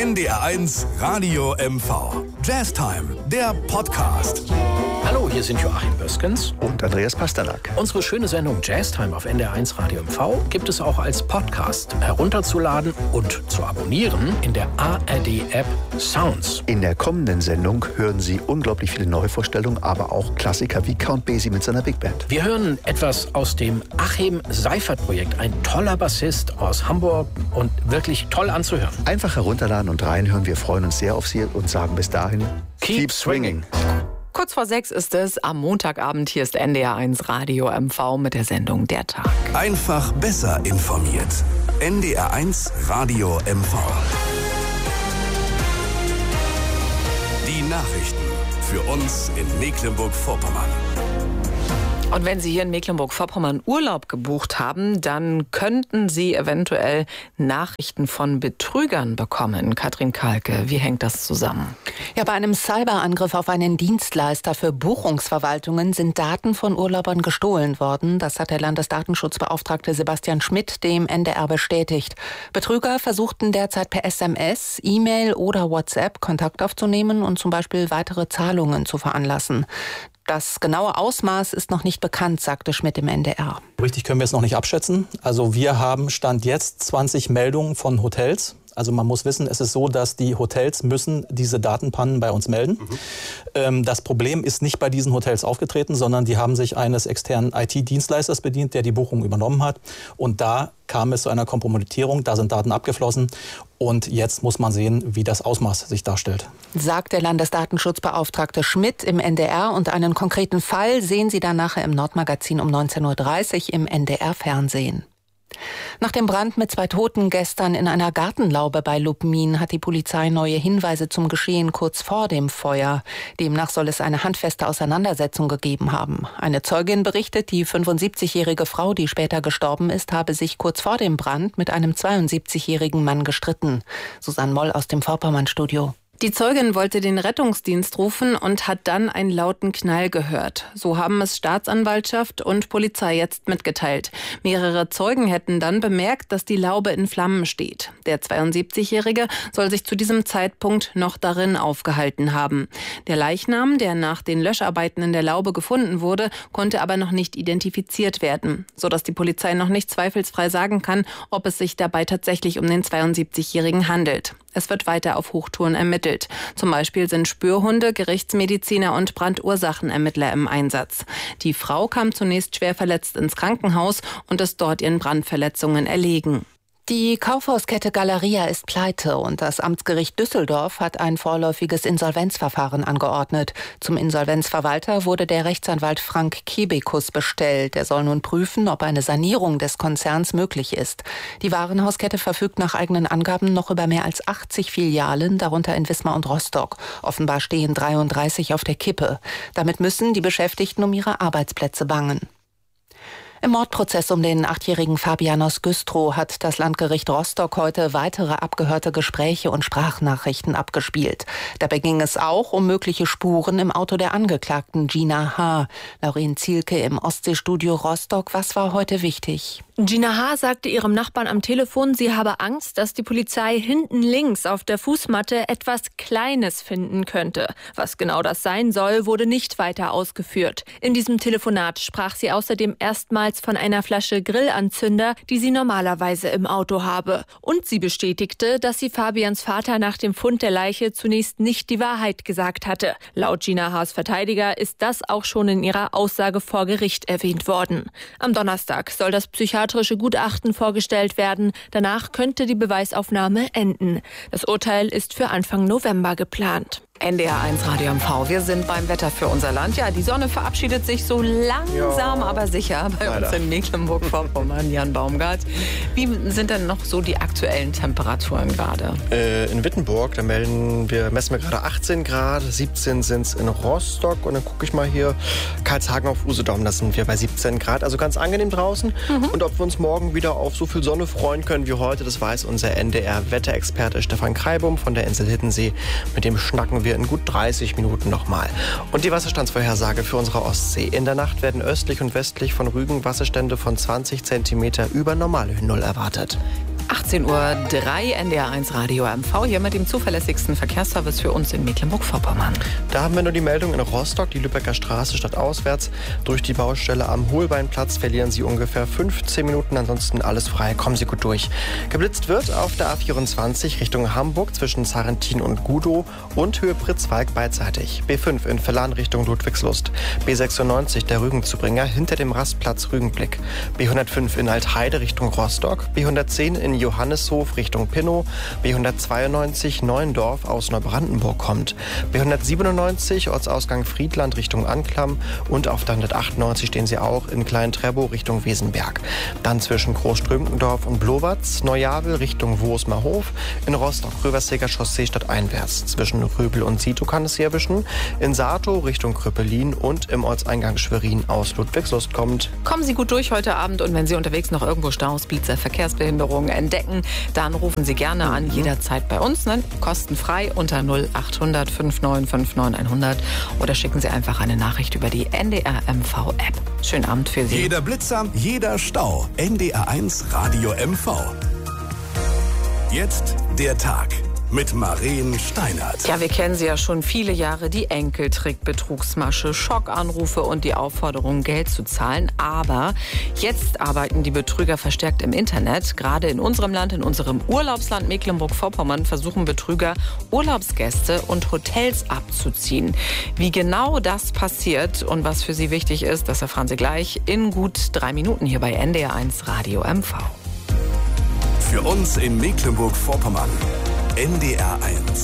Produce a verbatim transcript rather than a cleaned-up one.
N D R eins Radio M V. Jazztime, der Podcast. Hallo, hier sind Joachim Böskens und Andreas Pasternak. Unsere schöne Sendung Jazztime auf N D R eins Radio M V gibt es auch als Podcast herunterzuladen und zu abonnieren in der A R D-App Sounds. In der kommenden Sendung hören Sie unglaublich viele Neuvorstellungen, aber auch Klassiker wie Count Basie mit seiner Big Band. Wir hören etwas aus dem Achim Seifert-Projekt, ein toller Bassist aus Hamburg und wirklich toll anzuhören. Einfach herunterladen und reinhören. Wir freuen uns sehr auf Sie und sagen bis dahin, keep, keep swinging. Kurz vor sechs ist es am Montagabend. Hier ist N D R eins Radio M V mit der Sendung Der Tag. Einfach besser informiert. N D R eins Radio M V. Die Nachrichten für uns in Mecklenburg-Vorpommern. Und wenn Sie hier in Mecklenburg-Vorpommern Urlaub gebucht haben, dann könnten Sie eventuell Nachrichten von Betrügern bekommen. Katrin Kalke, wie hängt das zusammen? Ja, bei einem Cyberangriff auf einen Dienstleister für Buchungsverwaltungen sind Daten von Urlaubern gestohlen worden. Das hat der Landesdatenschutzbeauftragte Sebastian Schmidt dem N D R bestätigt. Betrüger versuchten derzeit per S M S, E-Mail oder WhatsApp Kontakt aufzunehmen und zum Beispiel weitere Zahlungen zu veranlassen. Das genaue Ausmaß ist noch nicht bekannt, sagte Schmidt im N D R. Richtig können wir es noch nicht abschätzen. Also wir haben Stand jetzt zwanzig Meldungen von Hotels. Also man muss wissen, es ist so, dass die Hotels müssen diese Datenpannen bei uns melden. Mhm. Ähm, das Problem ist nicht bei diesen Hotels aufgetreten, sondern die haben sich eines externen I T-Dienstleisters bedient, der die Buchung übernommen hat. Und da kam es zu einer Kompromittierung, da sind Daten abgeflossen. Und jetzt muss man sehen, wie das Ausmaß sich darstellt. Sagt der Landesdatenschutzbeauftragte Schmidt im N D R. Und einen konkreten Fall sehen Sie dann nachher im Nordmagazin um neunzehn Uhr dreißig im N D R-Fernsehen. Nach dem Brand mit zwei Toten gestern in einer Gartenlaube bei Lubmin hat die Polizei neue Hinweise zum Geschehen kurz vor dem Feuer. Demnach soll es eine handfeste Auseinandersetzung gegeben haben. Eine Zeugin berichtet, die fünfundsiebzigjährige Frau, die später gestorben ist, habe sich kurz vor dem Brand mit einem zweiundsiebzigjährigen Mann gestritten. Susanne Moll aus dem Vorpommern-Studio. Die Zeugin wollte den Rettungsdienst rufen und hat dann einen lauten Knall gehört. So haben es Staatsanwaltschaft und Polizei jetzt mitgeteilt. Mehrere Zeugen hätten dann bemerkt, dass die Laube in Flammen steht. Der zweiundsiebzigjährige soll sich zu diesem Zeitpunkt noch darin aufgehalten haben. Der Leichnam, der nach den Löscharbeiten in der Laube gefunden wurde, konnte aber noch nicht identifiziert werden, sodass die Polizei noch nicht zweifelsfrei sagen kann, ob es sich dabei tatsächlich um den zweiundsiebzigjährigen handelt. Es wird weiter auf Hochtouren ermittelt. Zum Beispiel sind Spürhunde, Gerichtsmediziner und Brandursachenermittler im Einsatz. Die Frau kam zunächst schwer verletzt ins Krankenhaus und ist dort ihren Brandverletzungen erlegen. Die Kaufhauskette Galeria ist pleite und das Amtsgericht Düsseldorf hat ein vorläufiges Insolvenzverfahren angeordnet. Zum Insolvenzverwalter wurde der Rechtsanwalt Frank Kebekus bestellt. Er soll nun prüfen, ob eine Sanierung des Konzerns möglich ist. Die Warenhauskette verfügt nach eigenen Angaben noch über mehr als achtzig Filialen, darunter in Wismar und Rostock. Offenbar stehen dreiunddreißig auf der Kippe. Damit müssen die Beschäftigten um ihre Arbeitsplätze bangen. Im Mordprozess um den achtjährigen Fabianos Güstrow hat das Landgericht Rostock heute weitere abgehörte Gespräche und Sprachnachrichten abgespielt. Dabei ging es auch um mögliche Spuren im Auto der Angeklagten Gina H. Lauren Zielke im Ostseestudio Rostock. Was war heute wichtig? Gina H. sagte ihrem Nachbarn am Telefon, sie habe Angst, dass die Polizei hinten links auf der Fußmatte etwas Kleines finden könnte. Was genau das sein soll, wurde nicht weiter ausgeführt. In diesem Telefonat sprach sie außerdem erstmals von einer Flasche Grillanzünder, die sie normalerweise im Auto habe. Und sie bestätigte, dass sie Fabians Vater nach dem Fund der Leiche zunächst nicht die Wahrheit gesagt hatte. Laut Gina H.'s Verteidiger ist das auch schon in ihrer Aussage vor Gericht erwähnt worden. Am Donnerstag soll das psychiatrische Gutachten vorgestellt werden. Danach könnte die Beweisaufnahme enden. Das Urteil ist für Anfang November geplant. N D R eins Radio M V. Wir sind beim Wetter für unser Land. Ja, die Sonne verabschiedet sich so langsam, ja, aber sicher bei Leider. uns in Mecklenburg-Vorpommern. Jan Baumgart. Wie sind denn noch so die aktuellen Temperaturen gerade? Äh, in Wittenburg, da melden wir, messen wir gerade achtzehn Grad, siebzehn sind es in Rostock. Und dann gucke ich mal hier, Karlshagen auf Usedom, da sind wir bei siebzehn Grad. Also ganz angenehm draußen. Mhm. Und ob wir uns morgen wieder auf so viel Sonne freuen können wie heute, das weiß unser N D R-Wetterexperte Stefan Kreibum von der Insel Hiddensee. Mit dem schnacken wir in gut dreißig Minuten nochmal. Und die Wasserstandsvorhersage für unsere Ostsee. In der Nacht werden östlich und westlich von Rügen Wasserstände von zwanzig Zentimeter über Normalhöhennull erwartet. achtzehn Uhr drei, N D R eins Radio M V, hier mit dem zuverlässigsten Verkehrsservice für uns in Mecklenburg-Vorpommern. Da haben wir nur die Meldung in Rostock, die Lübecker Straße stadtauswärts. Durch die Baustelle am Holbeinplatz verlieren Sie ungefähr fünfzehn Minuten, ansonsten alles frei, kommen Sie gut durch. Geblitzt wird auf der A vierundzwanzig Richtung Hamburg zwischen Sarrentin und Gudow und Höhe Pritzwalk beidseitig. B fünf in Villan Richtung Ludwigslust. B sechsundneunzig der Rügenzubringer hinter dem Rastplatz Rügenblick. B hundertfünf in Altheide Richtung Rostock. B hundertzehn in Johannishof Richtung Pinnow. B hundertzweiundneunzig Neuendorf aus Neubrandenburg kommt. B hundertsiebenundneunzig Ortsausgang Friedland Richtung Anklam. Und auf der hundertachtundneunzig stehen Sie auch in Klein-Trebow Richtung Wesenberg. Dann zwischen Großströmkendorf und Blowatz, Neujabel Richtung Woosmerhof. In Rostock Röverseger Chaussee stadteinwärts. Zwischen Röbel und Sito kann es Sie erwischen. In Sato Richtung Krüppelin und im Ortseingang Schwerin aus Ludwigslust kommt. Kommen Sie gut durch heute Abend und wenn Sie unterwegs noch irgendwo Staus, Blitzer, Verkehrsbehinderungen entdecken, dann rufen Sie gerne an, jederzeit bei uns, ne? Kostenfrei unter null achthundert fünfundneunzig neunundfünfzig hundert oder schicken Sie einfach eine Nachricht über die N D R M V App. Schönen Abend für Sie. Jeder Blitzer, jeder Stau. N D R eins Radio M V. Jetzt der Tag mit Maren Steinert. Ja, wir kennen sie ja schon viele Jahre, die Enkeltrick-Betrugsmasche, Schockanrufe und die Aufforderung, Geld zu zahlen. Aber jetzt arbeiten die Betrüger verstärkt im Internet. Gerade in unserem Land, in unserem Urlaubsland Mecklenburg-Vorpommern, versuchen Betrüger, Urlaubsgäste und Hotels abzuziehen. Wie genau das passiert und was für Sie wichtig ist, das erfahren Sie gleich in gut drei Minuten hier bei N D R eins Radio M V. Für uns in Mecklenburg-Vorpommern. N D R eins.